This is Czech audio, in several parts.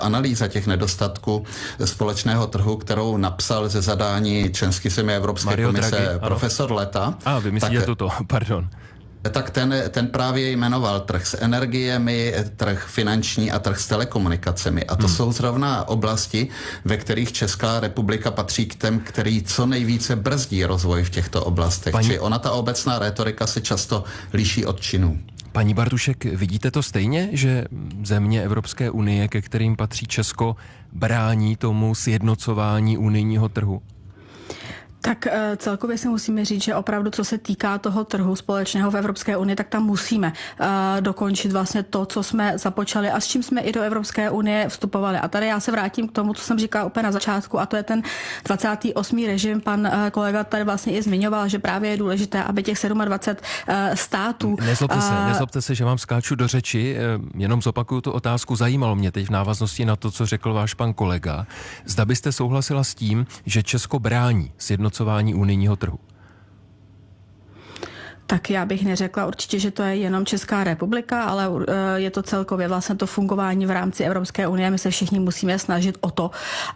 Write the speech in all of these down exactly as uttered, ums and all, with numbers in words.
analýza těch nedostatků společného trhu, kterou napsal ze zadání členský zemí Evropské Mario komise Draghi, profesor Letta. A vy myslíte tak, toto, pardon. Tak ten, ten právě jmenoval trh s energiemi, trh finanční a trh s telekomunikacemi. A to hmm. jsou zrovna oblasti, ve kterých Česká republika patří k těm, který co nejvíce brzdí rozvoj v těchto oblastech. Paní... Či ona ta obecná rétorika se často liší od činů. Paní Bartušek, vidíte to stejně, že země Evropské unie, ke kterým patří Česko, brání tomu sjednocování unijního trhu? Tak celkově si musíme říct, že opravdu, co se týká toho trhu společného v Evropské unii, tak tam musíme uh, dokončit vlastně to, co jsme započali a s čím jsme i do Evropské unie vstupovali. A tady já se vrátím k tomu, co jsem říkala úplně na začátku, a to je ten dvacátý osmý režim. Pan uh, kolega tady vlastně i zmiňoval, že právě je důležité, aby těch dvacet sedm uh, států... Nezlobte uh, se, nezlobte se, že vám skáču do řeči, jenom zopakuju tu otázku. Zajímalo mě teď v návaznosti na to, co řekl váš pan kolega. Zda byste souhlasila s tím, že Česko brání sjednocování unijního trhu? Tak já bych neřekla určitě, že to je jenom Česká republika, ale je to celkově vlastně to fungování v rámci Evropské unie. My se všichni musíme snažit o to,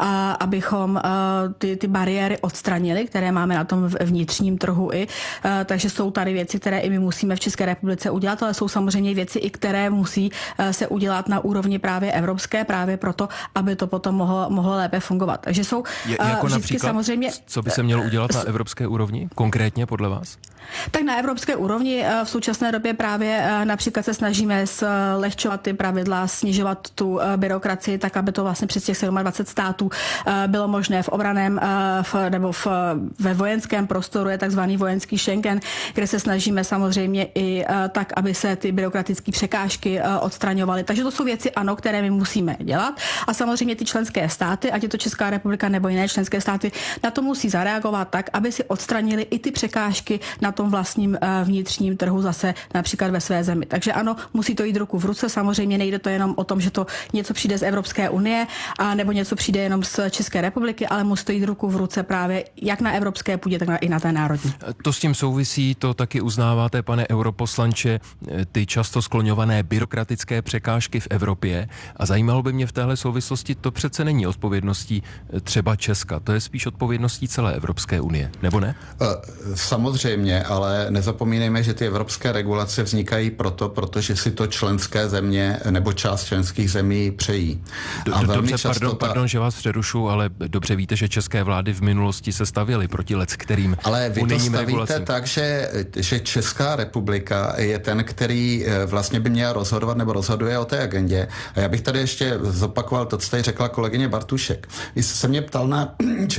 abychom ty, ty bariéry odstranili, které máme na tom vnitřním trhu i. Takže jsou tady věci, které i my musíme v České republice udělat, ale jsou samozřejmě věci, i které musí se udělat na úrovni právě evropské, právě proto, aby to potom mohlo, mohlo lépe fungovat. Takže jsou je, jako například, samozřejmě... Co by se mělo udělat na evropské úrovni konkrétně podle vás? Tak na evropské úrovni v současné době právě například se snažíme zlehčovat ty pravidla, snižovat tu byrokracii, tak aby to vlastně přes těch dvacet sedm států bylo možné v obraném v, nebo v, ve vojenském prostoru je takzvaný vojenský Schengen, kde se snažíme samozřejmě i tak, aby se ty byrokratické překážky odstraňovaly. Takže to jsou věci, ano, které my musíme dělat. A samozřejmě ty členské státy, ať je to Česká republika nebo jiné členské státy, na to musí zareagovat tak, aby si odstranili i ty překážky na tom vlastním vnitřním trhu zase například ve své zemi. Takže ano, musí to jít ruku v ruce. Samozřejmě nejde to jenom o tom, že to něco přijde z Evropské unie a nebo něco přijde jenom z České republiky, ale musí to jít ruku v ruce právě jak na evropské půdě, tak i na té národní. To s tím souvisí, to taky uznáváte, pane europoslanče, ty často skloňované byrokratické překážky v Evropě. A zajímalo by mě v téhle souvislosti, to přece není odpovědností třeba Česka, to je spíš odpovědností celé Evropské unie, nebo ne? Samozřejmě, ale nezapomínejme, že ty evropské regulace vznikají proto, protože si to členské země nebo část členských zemí přejí. A velmi dobře, často pardon, ta... pardon, že vás přerušu, ale dobře víte, že české vlády v minulosti se stavěly proti leckterým ale vy to stavíte regulacím. Tak, že, že Česká republika je ten, který vlastně by měl rozhodovat nebo rozhoduje o té agendě. A já bych tady ještě zopakoval to, co tady řekla kolegyně Bartušek. Vy jste se mě ptal na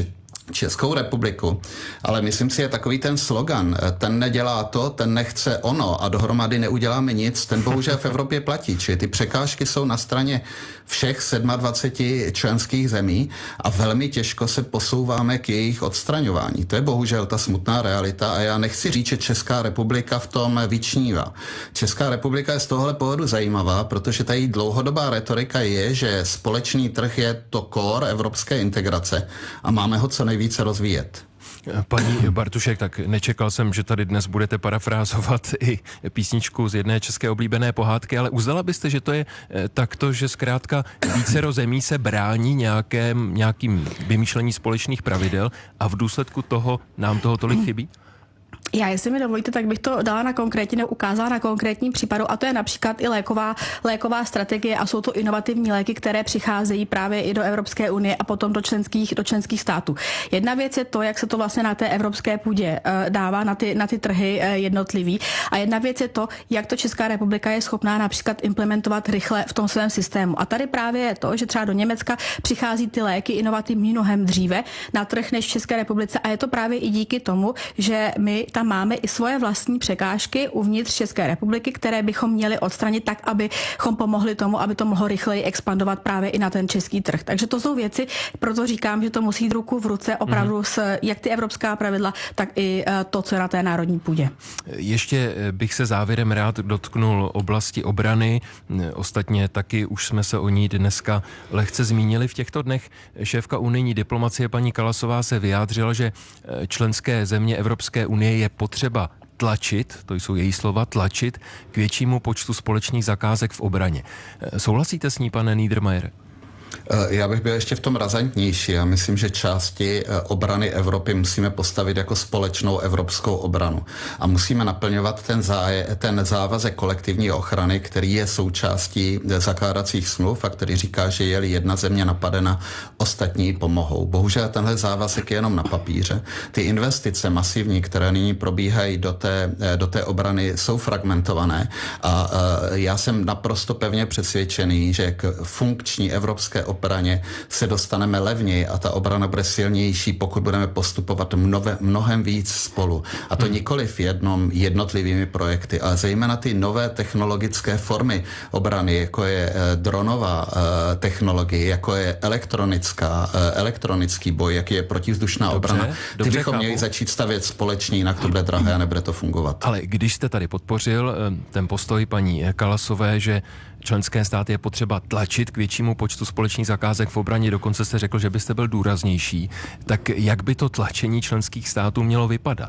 Českou republiku, ale myslím si, je takový ten slogan, ten nedělá to, ten nechce ono a dohromady neuděláme nic, ten bohužel v Evropě platí. Čili ty překážky jsou na straně všech dvacet sedm členských zemí a velmi těžko se posouváme k jejich odstraňování. To je bohužel ta smutná realita a já nechci říct, že Česká republika v tom vyčnívá. Česká republika je z tohohle pohledu zajímavá, protože ta její dlouhodobá retorika je, že společný trh je to core evropské integrace a máme ho co nejvíce rozvíjet. Paní Bartušek, tak nečekal jsem, že tady dnes budete parafrázovat i písničku z jedné české oblíbené pohádky, ale uznala byste, že to je takto, že zkrátka vícero zemí se brání nějakém, nějakým vymýšlení společných pravidel a v důsledku toho nám toho tolik chybí? Já, jestli mi dovolíte, tak bych to dala na konkrétně, ukázala na konkrétním případu, a to je například i léková, léková strategie a jsou to inovativní léky, které přicházejí právě i do Evropské unie a potom do členských, do členských států. Jedna věc je to, jak se to vlastně na té evropské půdě uh, dává na ty, na ty trhy uh, jednotlivý, a jedna věc je to, jak to Česká republika je schopná například implementovat rychle v tom svém systému. A tady právě je to, že třeba do Německa přichází ty léky inovativní mnohem dříve na trh než v České republice a je to právě i díky tomu, že my tam máme i svoje vlastní překážky uvnitř České republiky, které bychom měli odstranit tak, abychom pomohli tomu, aby to mohlo rychleji expandovat právě i na ten český trh. Takže to jsou věci, proto říkám, že to musí jít ruku v ruce opravdu mm-hmm. s jak ty evropská pravidla, tak i to, co je na té národní půdě. Ještě bych se závěrem rád dotknul oblasti obrany. Ostatně taky už jsme se o ní dneska lehce zmínili. V těchto dnech šéfka unijní diplomacie paní Kallasová se vyjádřila, že členské země Evropské unie je potřeba tlačit, to jsou její slova, tlačit k většímu počtu společných zakázek v obraně. Souhlasíte s ní, pane Niedermayer? Já bych byl ještě v tom razantnější. Já myslím, že části obrany Evropy musíme postavit jako společnou evropskou obranu. A musíme naplňovat ten, záje, ten závazek kolektivní ochrany, který je součástí zakládacích smluv a který říká, že je-li jedna země napadena, ostatní pomohou. Bohužel tenhle závazek je jenom na papíře. Ty investice masivní, které nyní probíhají do té, do té obrany, jsou fragmentované a já jsem naprosto pevně přesvědčený, že k funkční evropské obraně se dostaneme levněji a ta obrana bude silnější, pokud budeme postupovat mnove, mnohem víc spolu. A to nikoli v jednom jednotlivými projekty, ale zejména ty nové technologické formy obrany, jako je dronová technologie, jako je elektronická, elektronický boj, jak je protivzdušná dobře, obrana. Ty dobře bychom chápu. Měli začít stavět společně, jinak to bude drahé a nebude to fungovat. Ale když jste tady podpořil ten postoj paní Kalasové, že členské státy je potřeba tlačit k většímu počtu společných zakázek v obraně, dokonce jste řekl, že byste byl důraznější, tak jak by to tlačení členských států mělo vypadat?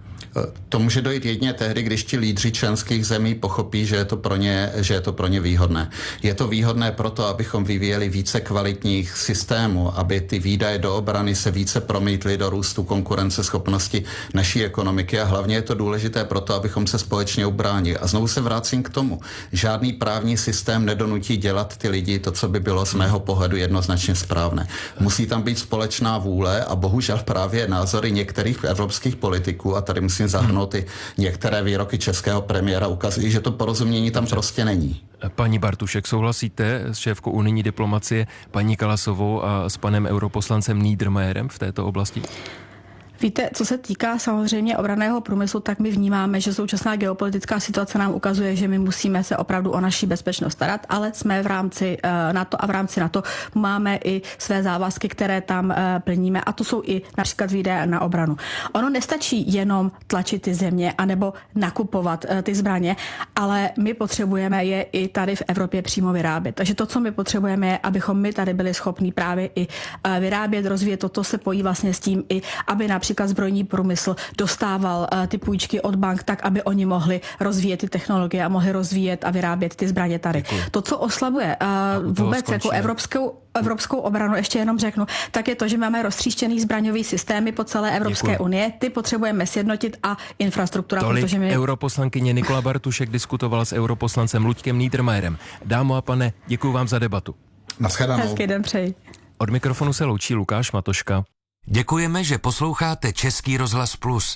To může dojít jedině tehdy, když ti lídři členských zemí pochopí, že je to pro ně, že je to pro ně výhodné. Je to výhodné proto, abychom vyvíjeli více kvalitních systémů, aby ty výdaje do obrany se více promítly do růstu konkurenceschopnosti naší ekonomiky a hlavně je to důležité proto, abychom se společně ubránili. A znovu se vracím k tomu. Žádný právní systém nedonutí dělat ty lidi to, co by bylo z mého pohledu jednoznačně správné. Musí tam být společná vůle a bohužel právě názory některých evropských politiků a tady musím zahrnout i některé výroky českého premiéra ukazují, že to porozumění tam prostě není. Paní Bartušek, souhlasíte s šéfkou unijní diplomacie paní Kalasovou a s panem europoslancem Niedermayerem v této oblasti? Víte, co se týká samozřejmě obranného průmyslu, tak my vnímáme, že současná geopolitická situace nám ukazuje, že my musíme se opravdu o naši bezpečnost starat, ale jsme v rámci NATO a v rámci NATO máme i své závazky, které tam plníme a to jsou i například výdaje na obranu. Ono nestačí jenom tlačit ty země anebo nakupovat ty zbraně, ale my potřebujeme je i tady v Evropě přímo vyrábět. Takže to, co my potřebujeme, je, abychom my tady byli schopní právě i vyrábět, rozvíjet. Toto se pojí vlastně s tím i, aby například Například zbrojní průmysl dostával uh, ty půjčky od bank tak, aby oni mohli rozvíjet ty technologie a mohli rozvíjet a vyrábět ty zbraně tady. Děkuji. To, co oslabuje uh, vůbec jako evropskou Evropskou obranu, ještě jenom řeknu, tak je to, že máme roztříštěný zbraňový systémy po celé Evropské Děkuji. Unie. Ty potřebujeme sjednotit a infrastruktura. Tolik protože my... europoslankyně Nikola Bartušek diskutovala s europoslancem Luďkem Niedermayerem. Dámo a pane, děkuji vám za debatu. Naschledanou. Hezký den přeji. Od mikrofonu se loučí Lukáš Matoška. Děkujeme, že posloucháte Český rozhlas Plus.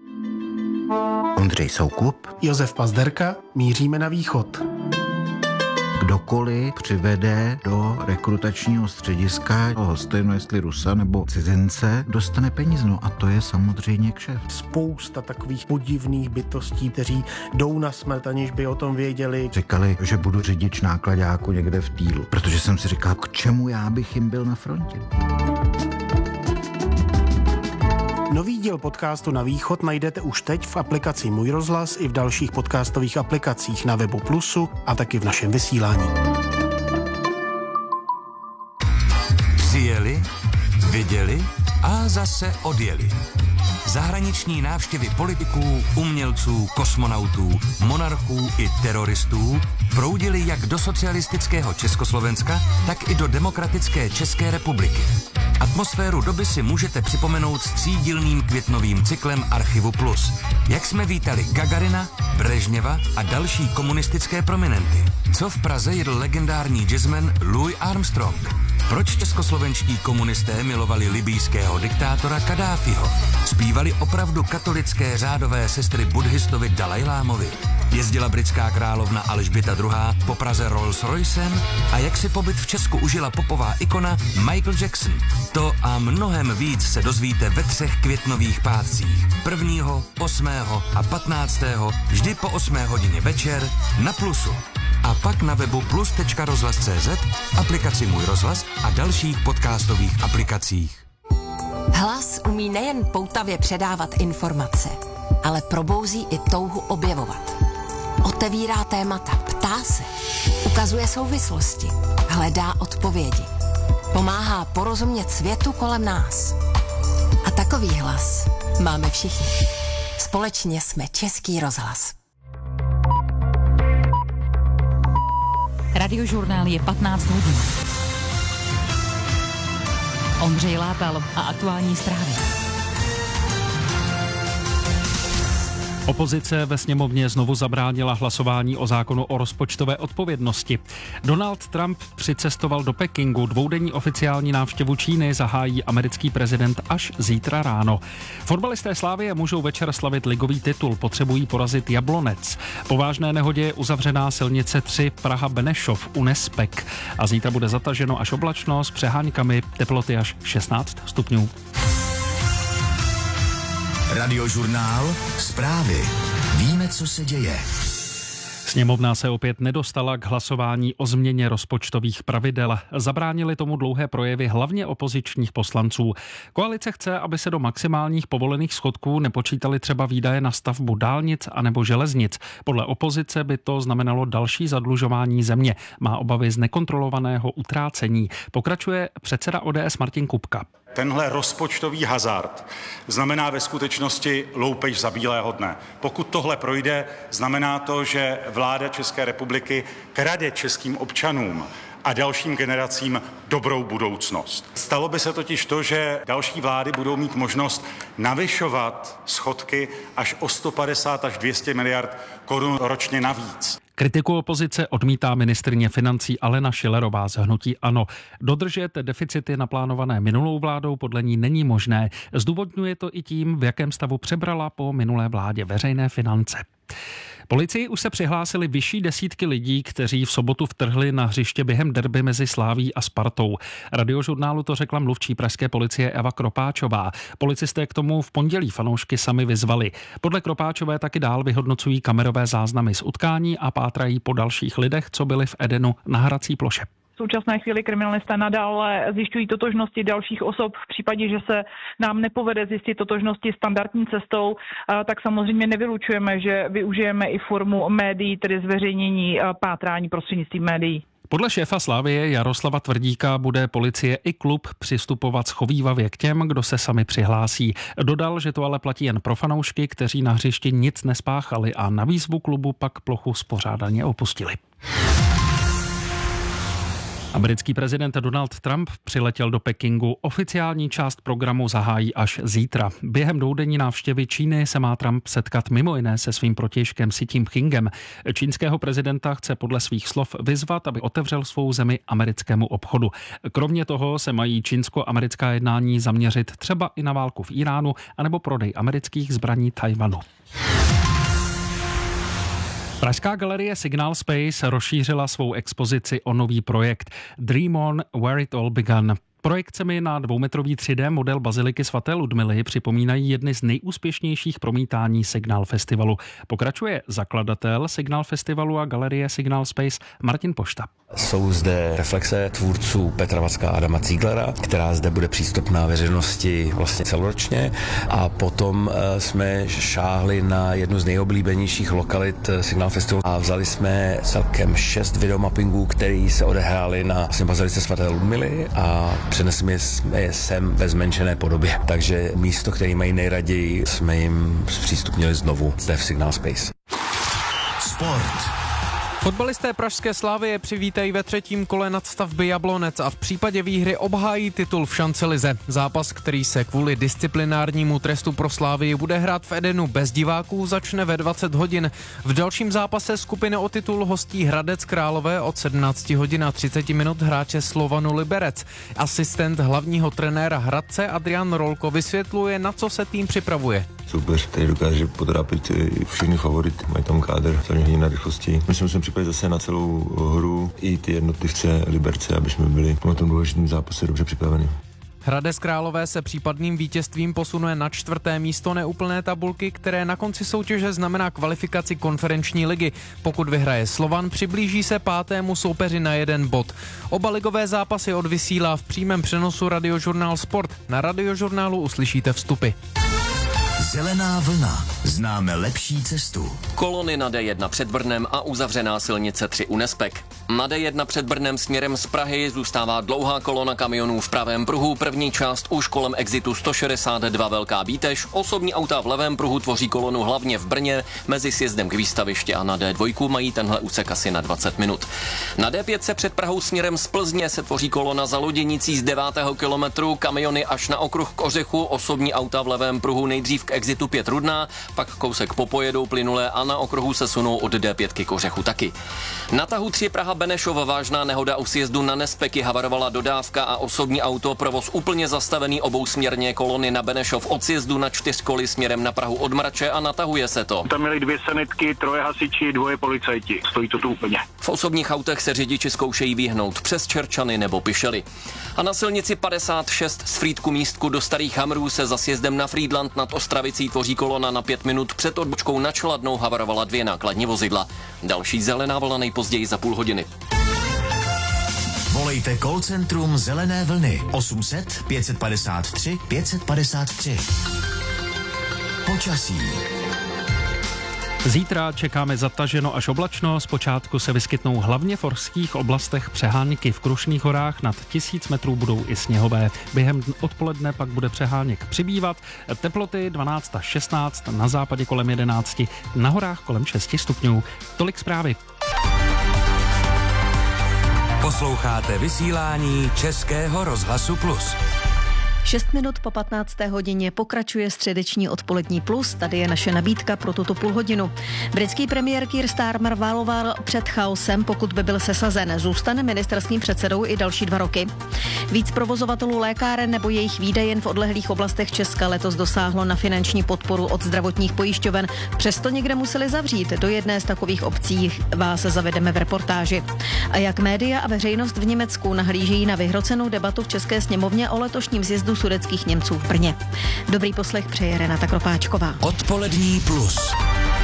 Ondřej Soukup, Josef Pazderka, míříme na východ. Kdokoliv přivede do rekrutačního střediska hostejno, jestli Rusa nebo cizince, dostane peníze. No a to je samozřejmě kšeft. Spousta takových podivných bytostí, kteří jdou na smrt, aniž by o tom věděli. Říkali, že budu řidič nákladáku někde v týlu, protože jsem si říkal, k čemu já bych jim byl na frontě. Nový díl podcastu Na východ najdete už teď v aplikaci Můj rozhlas i v dalších podcastových aplikacích na webu Plusu a taky v našem vysílání. Přijeli, viděli a zase odjeli. Zahraniční návštěvy politiků, umělců, kosmonautů, monarchů i teroristů proudily jak do socialistického Československa, tak i do demokratické České republiky. Atmosféru doby si můžete připomenout s třídílným květnovým cyklem Archivu Plus. Jak jsme vítali Gagarina, Brežněva a další komunistické prominenty. Co v Praze jedl legendární jazzman Louis Armstrong? Proč českoslovenští komunisté milovali libýského diktátora Kadáfiho? Zpívali opravdu katolické řádové sestry buddhistovi Dalajlámovi? Jezdila britská královna Alžběta druhá. po Praze Rolls Roycem? A jak si pobyt v Česku užila popová ikona Michael Jackson? To a mnohem víc se dozvíte ve třech květnových pátcích. prvního, osmého a patnáctého vždy po osmé hodině večer na Plusu. A pak na webu plus tečka rozhlas tečka cé zet, aplikaci Můj rozhlas a dalších podcastových aplikacích. Hlas umí nejen poutavě předávat informace, ale probouzí i touhu objevovat. Otevírá témata, ptá se, ukazuje souvislosti, hledá odpovědi. Pomáhá porozumět světu kolem nás. A takový hlas máme všichni. Společně jsme Český rozhlas. Radiožurnál je patnáct hodin. Ondřej Látal a aktuální zprávy. Opozice ve sněmovně znovu zabránila hlasování o zákonu o rozpočtové odpovědnosti. Donald Trump přicestoval do Pekingu. Dvoudenní oficiální návštěvu Číny zahájí americký prezident až zítra ráno. Fotbalisté Slavie můžou večer slavit ligový titul, potřebují porazit Jablonec. Po vážné nehodě je uzavřená silnice tři Praha-Benešov u Nespek a zítra bude zataženo až oblačno s přeháňkami, teploty až šestnáct stupňů. Radiožurnál, zprávy. Víme, co se děje. Sněmovna se opět nedostala k hlasování o změně rozpočtových pravidel. Zabránili tomu dlouhé projevy hlavně opozičních poslanců. Koalice chce, aby se do maximálních povolených schodků nepočítaly třeba výdaje na stavbu dálnic anebo železnic. Podle opozice by to znamenalo další zadlužování země. Má obavy z nekontrolovaného utrácení. Pokračuje předseda O D S Martin Kupka. Tenhle rozpočtový hazard znamená ve skutečnosti loupež za bílého dne. Pokud tohle projde, znamená to, že vláda České republiky krade českým občanům a dalším generacím dobrou budoucnost. Stalo by se totiž to, že další vlády budou mít možnost navyšovat schodky až o sto padesát až dvě stě miliard korun ročně navíc. Kritiku opozice odmítá ministryně financí Alena Schillerová z hnutí ANO. Dodržet deficity naplánované minulou vládou podle ní není možné. Zdůvodňuje to i tím, v jakém stavu přebrala po minulé vládě veřejné finance. Policii už se přihlásili vyšší desítky lidí, kteří v sobotu vtrhli na hřiště během derby mezi Sláví a Spartou. Radiožurnálu to řekla mluvčí pražské policie Eva Kropáčová. Policisté k tomu v pondělí fanoušky sami vyzvali. Podle Kropáčové taky dál vyhodnocují kamerové záznamy z utkání a pátrají po dalších lidech, co byli v Edenu na hrací ploše. V současné chvíli kriminalisté nadále zjišťují totožnosti dalších osob. V případě, že se nám nepovede zjistit totožnosti standardní cestou, tak samozřejmě nevylučujeme, že využijeme i formu médií, tedy zveřejnění pátrání prostřednictvím médií. Podle šéfa Slavie Jaroslava Tvrdíka bude policie i klub přistupovat schovívavě k těm, kdo se sami přihlásí. Dodal, že to ale platí jen pro fanoušky, kteří na hřišti nic nespáchali a na výzvu klubu pak plochu spořádaně opustili. Americký prezident Donald Trump přiletěl do Pekingu. Oficiální část programu zahájí až zítra. Během dvoudenní návštěvy Číny se má Trump setkat mimo jiné se svým protějškem Xi Jinpingem. Čínského prezidenta chce podle svých slov vyzvat, aby otevřel svou zemi americkému obchodu. Kromě toho se mají čínsko-americká jednání zaměřit třeba i na válku v Iránu anebo prodej amerických zbraní Tajvanu. Pražská galerie Signal Space rozšířila svou expozici o nový projekt Dream On Where It All Began. Projekcemi na dvoumetrový tři dé model baziliky svaté Ludmily připomínají jedny z nejúspěšnějších promítání Signal Festivalu. Pokračuje zakladatel Signal Festivalu a galerie Signal Space Martin Pošta. Jsou zde reflexe tvůrců Petra Vacka a Adama Zieglera, která zde bude přístupná veřejnosti vlastně celoročně. A potom jsme šáhli na jednu z nejoblíbenějších lokalit Signal Festivalu a vzali jsme celkem šest videomappingů, které se odehrály na vlastně bazilice svaté Ludmily a přenesli jsme je sem ve zmenšené podobě. Takže místo, které mají nejraději, jsme jim zpřístupnili znovu zde v Signal Space. Sport. Fotbalisté pražské Slavie přivítají ve třetím kole nadstavby Jablonec a v případě výhry obhájí titul v šancelize. Zápas, který se kvůli disciplinárnímu trestu pro Slavii bude hrát v Edenu bez diváků, začne ve dvacet hodin. V dalším zápase skupiny o titul hostí Hradec Králové od sedmnáct hodin a třicet minut hráče Slovanu Liberec. Asistent hlavního trenéra Hradce Adrian Rolko vysvětluje, na co se tým připravuje. Soupeř, který dokáže potrápit všechny favority, mají tam kádr, hlavně hodně na rychlosti. My jsme museli připravit zase na celou hru i ty jednotlivce Liberce, aby jsme byli na tom důležitém zápase dobře připraveni. Hradec Králové se případným vítězstvím posunuje na čtvrté místo neúplné tabulky, které na konci soutěže znamená kvalifikaci konferenční ligy. Pokud vyhraje Slovan, přiblíží se pátému soupeři na jeden bod. Oba ligové zápasy odvysílá v přímém přenosu Radiožurnál Sport. Na Radiožurnálu uslyšíte vstupy. Zelená vlna. Známe lepší cestu. Kolony na D jedna před Brnem a uzavřená silnice tři u Nespek. Na D jedna před Brnem směrem z Prahy zůstává dlouhá kolona kamionů v pravém pruhu, první část už kolem exitu sto šedesát dva Velká Bítež, osobní auta v levém pruhu tvoří kolonu hlavně v Brně, mezi sjezdem k výstavišti a na D dva mají tenhle úsek asi na dvacet minut. Na D pět se před Prahou směrem z Plzně se tvoří kolona za Loděnicí z devátého kilometru, kamiony až na okruh k Ořechu, osobní auta v levém pruhu nejdřív k exitu pět Rudná, pak kousek popojedou plynule a na okruhu se sunou od D pět k Ořechu taky. Na tahu tři Praha Benešov vážná nehoda u sjezdu na Nespeky, havarovala dodávka a osobní auto, provoz úplně zastavený obousměrně, kolony na Benešov od sjezdu na čtyřkoly směrem na Prahu od Mrače a natahuje se to. Tam měli dvě sanitky, troje hasiči, dvoje policajti. Stojí to tu úplně. V osobních autech se řidiči zkoušejí vyhnout přes Čerčany nebo Pišely. A na silnici padesát šest z Frýdku Místku do Starých Hamrů se za sjezdem na Frýdlant nad Ostravicí tvoří kolona na pět minut, před odbočkou na Čeladnou havarovala dvě nákladní vozidla. Další zelená vlna nejpozději za půl hodiny. Volejte call centrum Zelené vlny osm set pět padesát tři pět padesát tři. Počasí. Zítra čekáme zataženo až oblačno, zpočátku se vyskytnou hlavně v horských oblastech přehánky, v Krušných horách nad tisíc metrů budou i sněhové. Během odpoledne pak bude přeháněk přibývat, teploty dvanáct až šestnáct, na západě kolem jedenáct, na horách kolem šest stupňů. Tolik zprávy. Posloucháte vysílání Českého rozhlasu Plus. Šest minut po patnácté hodině pokračuje středeční odpolední plus. Tady je naše nabídka pro tuto půl hodinu. Britský premiér Keir Starmer váloval před chaosem, pokud by byl sesazen. Zůstane ministerským předsedou i další dva roky. Víc provozovatelů lékáren nebo jejich výdejen v odlehlých oblastech Česka letos dosáhlo na finanční podporu od zdravotních pojišťoven. Přesto někde museli zavřít. Do jedné z takových obcí vás zavedeme v reportáži. A jak média a veřejnost v Německu nahlížejí na vyhrocenou debatu v České sněmovně o letošním zjezdu sudetských Němců v Brně. Dobrý poslech přeje Renata Kropáčková. Odpolední plus.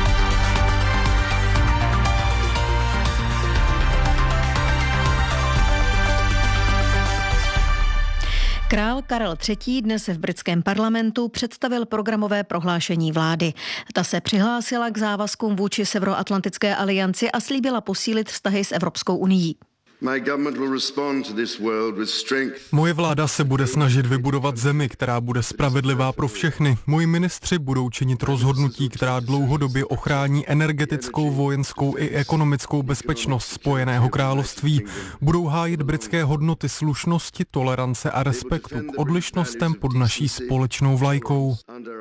Král Karel třetí. dnes v britském parlamentu představil programové prohlášení vlády. Ta se přihlásila k závazkům vůči Severoatlantické alianci a slíbila posílit vztahy s Evropskou unií. Moje vláda se bude snažit vybudovat zemi, která bude spravedlivá pro všechny. Moji ministři budou činit rozhodnutí, která dlouhodobě ochrání energetickou, vojenskou i ekonomickou bezpečnost Spojeného království. Budou hájit britské hodnoty slušnosti, tolerance a respektu k odlišnostem pod naší společnou vlajkou.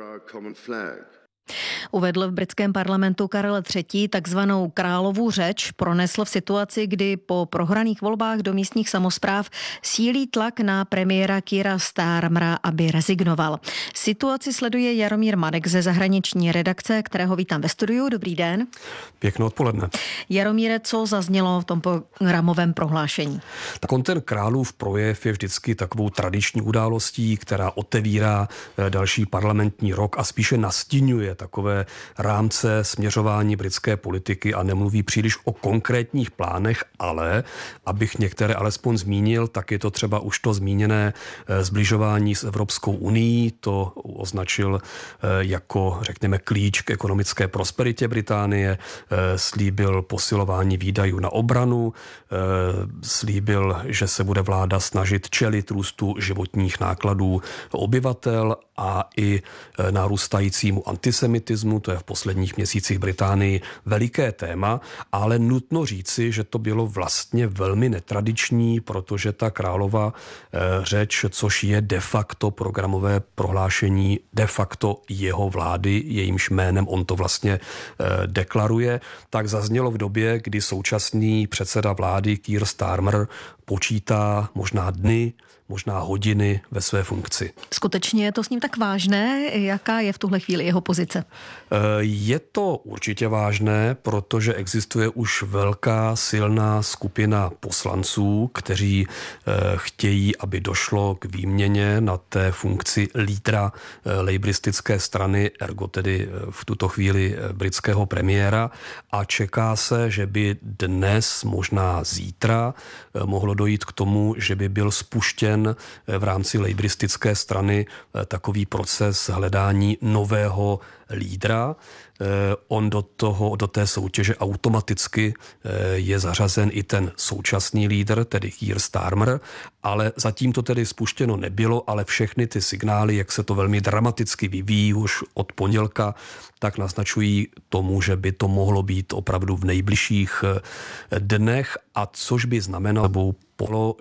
Uvedl v britském parlamentu Karel třetí. takzvanou královu řeč pronesl v situaci, kdy po prohraných volbách do místních samospráv sílí tlak na premiéra Keira Starmera, aby rezignoval. Situaci sleduje Jaromír Manek ze zahraniční redakce, kterého vítám ve studiu. Dobrý den. Pěkné odpoledne. Jaromíre, co zaznělo v tom programovém prohlášení? Tak on ten králův projev je vždycky takovou tradiční událostí, která otevírá další parlamentní rok a spíše nastínuje takové rámce směřování britské politiky a nemluví příliš o konkrétních plánech, ale abych některé alespoň zmínil, tak je to třeba už to zmíněné zbližování s Evropskou unií, to označil jako, řekněme, klíč k ekonomické prosperitě Británie, slíbil posilování výdajů na obranu, slíbil, že se bude vláda snažit čelit růstu životních nákladů obyvatel a i narůstajícímu antisemitismu, to je v posledních měsících Británii veliké téma, ale nutno říci, že to bylo vlastně velmi netradiční, protože ta králova řeč, což je de facto programové prohlášení de facto jeho vlády, jejímž jménem on to vlastně deklaruje, tak zaznělo v době, kdy současný předseda vlády Keir Starmer počítá možná dny, možná hodiny ve své funkci. Skutečně je to s ním tak vážné? Jaká je v tuhle chvíli jeho pozice? Je to určitě vážné, protože existuje už velká silná skupina poslanců, kteří chtějí, aby došlo k výměně na té funkci lídra lejbristické strany, ergo tedy v tuto chvíli britského premiéra, a čeká se, že by dnes, možná zítra, mohlo dojít k tomu, že by byl spuštěn v rámci lejbristické strany takový proces hledání nového lídra. On do toho, do té soutěže automaticky je zařazen i ten současný lídr, tedy Keir Starmer, ale zatím to tedy spuštěno nebylo, ale všechny ty signály, jak se to velmi dramaticky vyvíjí už od pondělka, tak naznačují tomu, že by to mohlo být opravdu v nejbližších dnech, a což by znamenalo polo